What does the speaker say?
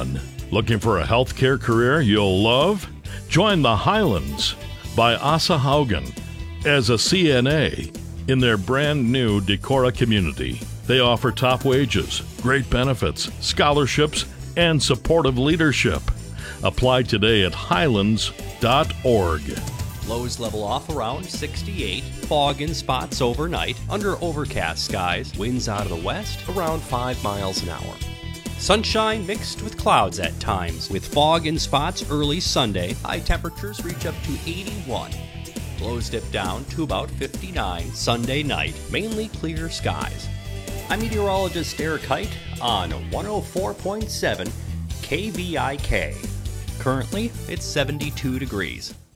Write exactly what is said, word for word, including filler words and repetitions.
one. Looking for a healthcare career you'll love? Join the Highlands by Asa Haugen as a C N A in their brand new Decorah community. They offer top wages, great benefits, scholarships, and supportive leadership. Apply today at highlands dot org. Lows level off around sixty-eight. Fog in spots overnight. Under overcast skies. Winds out of the west around five miles an hour. Sunshine mixed with clouds at times, with fog in spots early Sunday. High temperatures reach up to eighty-one. Lows dip down to about fifty-nine Sunday night. Mainly clear skies. I'm meteorologist Eric Height on one oh four point seven K V I K. Currently, it's seventy-two degrees.